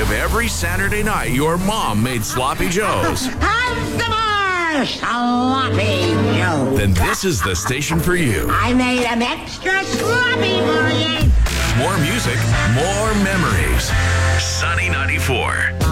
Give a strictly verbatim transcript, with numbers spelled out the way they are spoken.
if every Saturday night your mom made sloppy joes, Have some more sloppy Joe. then this is the station for you. I made them extra sloppy for you. More music, more memories. Sunny ninety-four.